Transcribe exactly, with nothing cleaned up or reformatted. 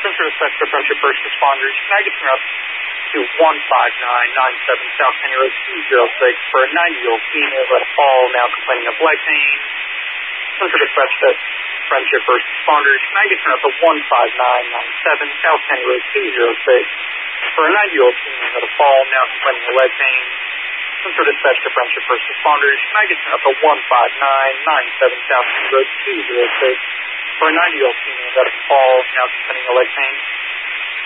Center dispatch to Friendship First Responders. Can I get you up to one five nine nine seven South County Road two zero six for a ninety-year-old female who had a fall, now complaining of leg pain? Center dispatch to Friendship First Responders. Can I get you up to one five nine nine seven South County Road two zero six for a ninety-year-old female who had a fall, now complaining of leg pain? Center dispatch to Friendship First Responders. Can I get you up to one five nine nine seven South County Road two zero six for a ninety-year-old female who had a fall, now complaining of leg pain?